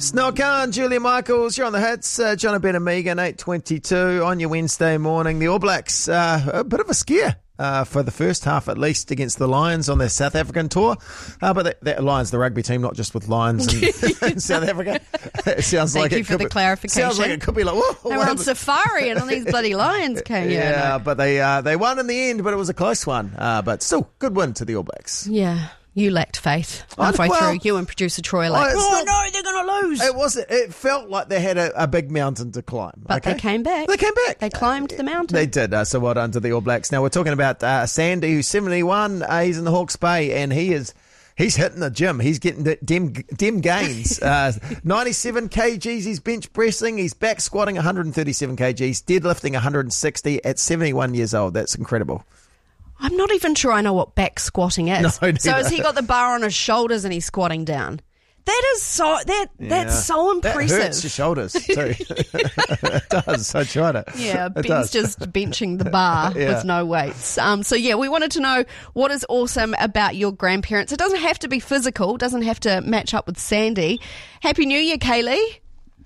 Snell Khan, Julia Michaels, you're on the hits. John Ben and Megan, 8:22 on your Wednesday morning. The All Blacks, a bit of a scare for the first half at least against the Lions on their South African tour. But that Lions, the rugby team, not just with Lions in South Africa. It sounds Thank like you it for could the be, clarification. Sounds like it could be like, whoa. They were on safari and all these bloody lions came. Yeah, but they won in the end, but it was a close one. But still, good win to the All Blacks. Yeah. You lacked faith halfway through. You and producer Troy no, they're going to lose. It felt like they had a big mountain to climb. But they came back. They climbed the mountain. They did. So well done to the All Blacks. Now we're talking about Sandy, who's 71. He's in the Hawke's Bay, and he's hitting the gym. He's getting dem gains. 97 kgs he's bench pressing. He's back squatting 137 kgs, deadlifting 160 at 71 years old. That's incredible. I'm not even sure I know what back squatting is. No, so has he got the bar on his shoulders and he's squatting down? That is so that's so impressive. That hurts your shoulders too. It does. I tried it. Yeah, Ben's just benching the bar with no weights. We wanted to know what is awesome about your grandparents. It doesn't have to be physical, doesn't have to match up with Sandy. Happy New Year, Kaylee.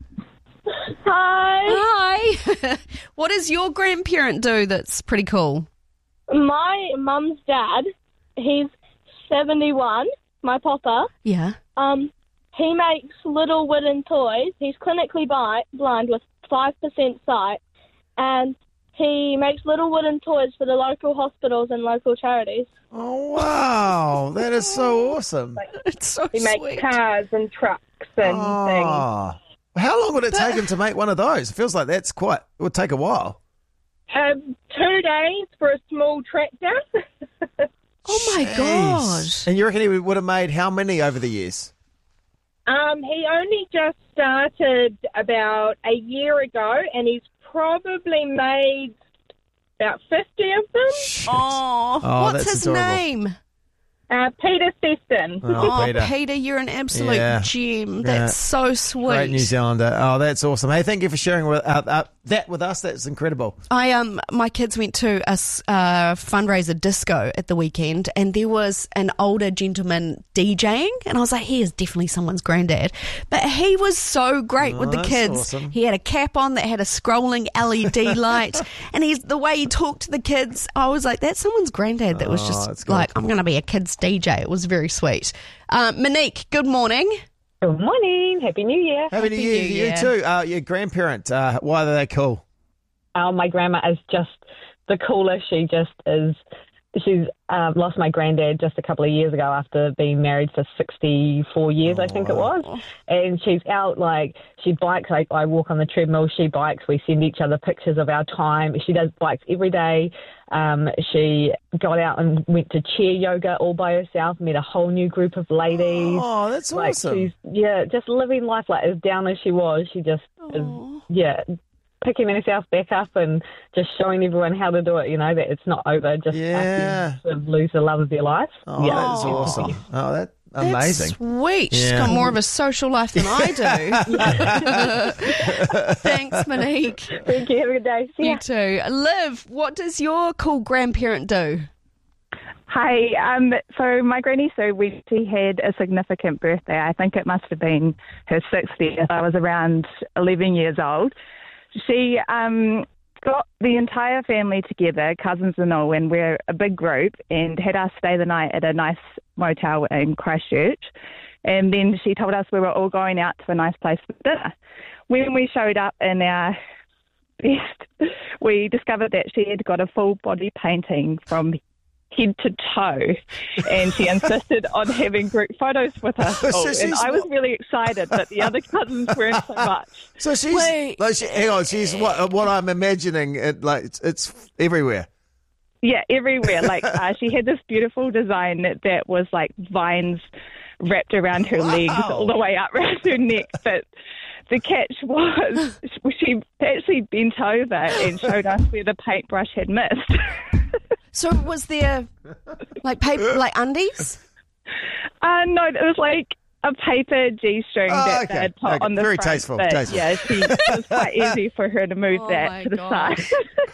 Hi. What does your grandparent do that's pretty cool? My mum's dad, he's 71, my papa. Yeah. He makes little wooden toys. He's clinically blind with 5% sight, and he makes little wooden toys for the local hospitals and local charities. Oh, wow. That is so awesome. It's so He sweet. makes cars and trucks and things. How long would it take him to make one of those? It feels like it would take a while. 2 days for a small tractor. Oh my God. And you reckon he would have made how many over the years? He only just started about a year ago, and he's probably made about 50 of them. Oh, what's that's his adorable. name? Peter Seston. Oh, Peter, you're an absolute gem. That's so sweet. Great New Zealander. Oh, that's awesome. Hey, thank you for sharing that with us. That's incredible. My kids went to a fundraiser disco at the weekend, and there was an older gentleman DJing, and I was like, he is definitely someone's granddad. But he was so great with the kids. Awesome. He had a cap on that had a scrolling LED light, and the way he talked to the kids, I was like, that's someone's granddad that was just like, I'm going to be a kid's DJ. It was very sweet. Monique, good morning. Good morning. Happy New Year. Happy New Year to you too. Your grandparent, why are they cool? My grandma is just the coolest. She just is. She's lost my granddad just a couple of years ago after being married for 64 years, I think it was. And she's out, she bikes. I walk on the treadmill, she bikes. We send each other pictures of our time. She does bikes every day. She got out and went to chair yoga all by herself, met a whole new group of ladies. Oh, that's awesome. She's, just living life as down as she was. She just is, picking herself back up and just showing everyone how to do it, that it's not over, just to lose the love of their life. Oh, that's awesome. Oh, that's amazing. That's sweet. She's got more of a social life than I do. Thanks, Monique. Thank you. Have a good day. See ya. You too. Liv, what does your cool grandparent do? Hi, so my granny Sue, she had a significant birthday. I think it must have been her 60th. I was around 11 years old. She got the entire family together, cousins and all, and we're a big group, and had us stay the night at a nice motel in Christchurch. And then she told us we were all going out to a nice place for dinner. When we showed up in our best, we discovered that she had got a full body painting from head to toe, and she insisted on having group photos with us all. And I was really excited, but the other cousins weren't so much. So she's hang on, she's what I'm imagining. It's everywhere. Yeah, everywhere. She had this beautiful design that was like vines wrapped around her legs all the way up around her neck, but the catch was she actually bent over and showed us where the paintbrush had missed. So was there paper, undies? No, it was a paper G-string that okay. they'd put on the Very front. tasteful, But, tasteful. yeah, it was quite easy for her to move Oh that my to the gosh. side.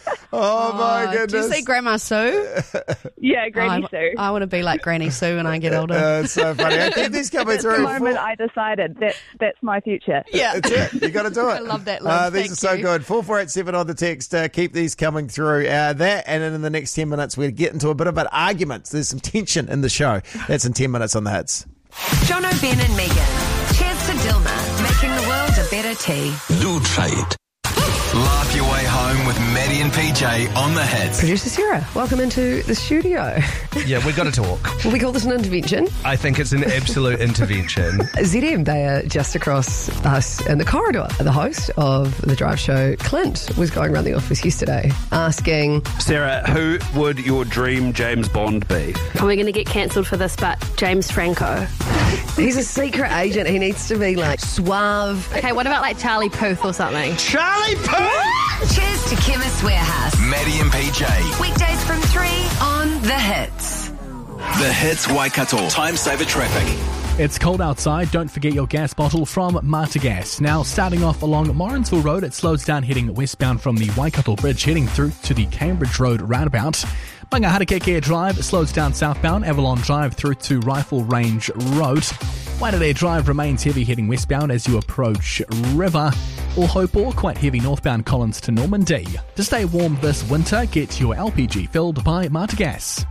Oh, my Do you goodness. see Grandma Sue? Yeah, Granny Sue. I want to be like Granny Sue when I get older. It's so funny. I keep these coming At the through. moment, I decided that's my future. Yeah. That's it. You got to do it. I love that, Liv. These Thank are so you. good. 4487 on the text. Keep these coming through. That, and then in the next 10 minutes, we'll get into a bit of an argument. There's some tension in the show. That's in 10 minutes on the hits. Jono, Ben and Megan. Cheers to Dilma, making the world a better tea. Do try it. Laugh your way home with Maddie and PJ on the hits. Producer Sarah, welcome into the studio. Yeah, we've got to talk. Will we call this an intervention? I think it's an absolute intervention. ZM, they are just across us in the corridor. The host of the drive show, Clint, was going around the office yesterday asking, Sarah, who would your dream James Bond be? We're going to get cancelled for this, but James Franco. he's a secret agent. He needs to be like suave. Okay, what about like Charlie Puth or something? Charlie Puth! Cheers to Chemist Warehouse. Maddie and PJ. Weekdays from 3 on The Hits. The Hits Waikato. Time saver traffic. It's cold outside. Don't forget your gas bottle from Marta Gas. Now, starting off along Morrinsville Road, it slows down heading westbound from the Waikato Bridge, heading through to the Cambridge Road roundabout. Mangaharakeke Drive slows down southbound, Avalon Drive through to Rifle Range Road. Waitanere Drive remains heavy heading westbound as you approach River. Or Hope, or quite heavy northbound Collins to Normandy. To stay warm this winter, get your LPG filled by Marta Gas.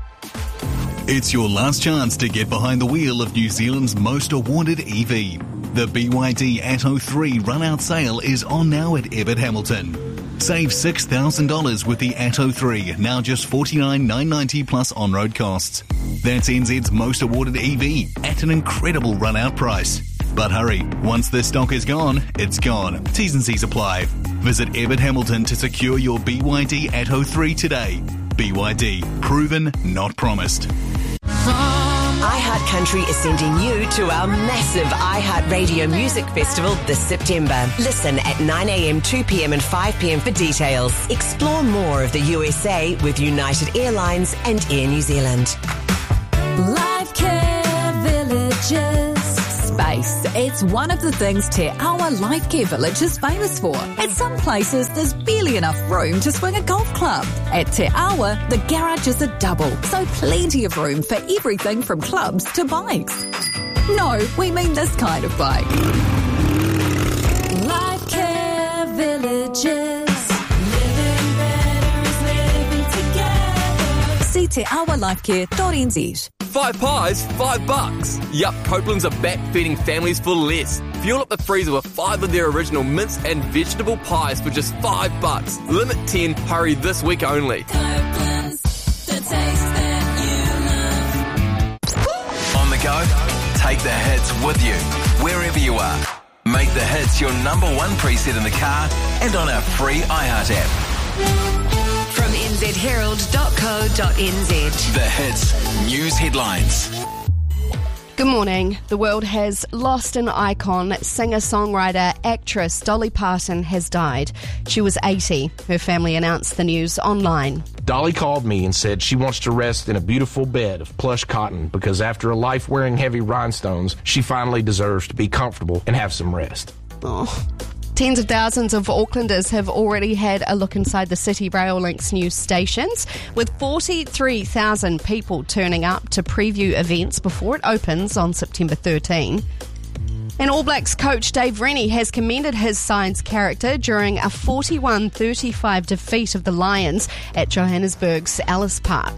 It's your last chance to get behind the wheel of New Zealand's most awarded EV. The BYD Atto 3 run-out sale is on now at Ebbett Hamilton. Save $6,000 with the Atto 3, now just $49,990 plus on-road costs. That's NZ's most awarded EV at an incredible run-out price. But hurry, once this stock is gone, it's gone. T's and C's apply. Visit Ebbett Hamilton to secure your BYD Atto 3 today. BYD, proven, not promised. iHeart Country is sending you to our massive iHeart Radio Music Festival this September. Listen at 9 a.m, 2 p.m. and 5 p.m. for details. Explore more of the USA with United Airlines and Air New Zealand. Life Care Villages. Space. It's one of the things Te Awa Life Care Village is famous for. At some places, there's barely enough room to swing a golf club. At Te Awa, the garage is a double, so plenty of room for everything from clubs to bikes. No, we mean this kind of bike. Life Care Villages. Living better is living together. See teawalifecare.nz. 5 pies, $5. Yup, Copeland's are back feeding families for less. Fuel up the freezer with 5 of their original mince and vegetable pies for just $5. Limit 10, hurry this week only. Copeland's, the taste that you love. On the go? Take the hits with you, wherever you are. Make the hits your number one preset in the car and on our free iHeart app. From nzherald.co.nz. The Hits News Headlines. Good morning. The world has lost an icon. Singer-songwriter, actress Dolly Parton has died. She was 80. Her family announced the news online. Dolly called me and said she wants to rest in a beautiful bed of plush cotton because after a life wearing heavy rhinestones, she finally deserves to be comfortable and have some rest. Oh. Tens of thousands of Aucklanders have already had a look inside the City Rail Link's new stations, with 43,000 people turning up to preview events before it opens on September 13. And All Blacks coach Dave Rennie has commended his side's character during a 41-35 defeat of the Lions at Johannesburg's Ellis Park.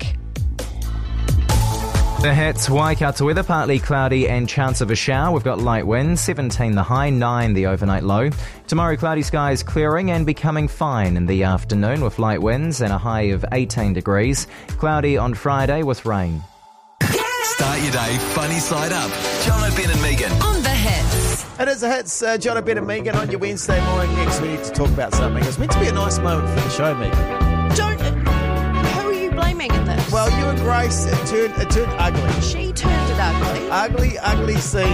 The hits, Waikato weather, partly cloudy and chance of a shower. We've got light winds, 17 the high, 9 the overnight low. Tomorrow, cloudy skies clearing and becoming fine in the afternoon with light winds and a high of 18 degrees. Cloudy on Friday with rain. Start your day funny side up. Jono, Ben and Megan. On the hits. It is the hits, Jono, Ben and Megan on your Wednesday morning. Next, we need to talk about something. It's meant to be a nice moment for the show, Megan. Who are you blaming in this? Well, you and Grace, it turned ugly. She turned it ugly. Ugly scene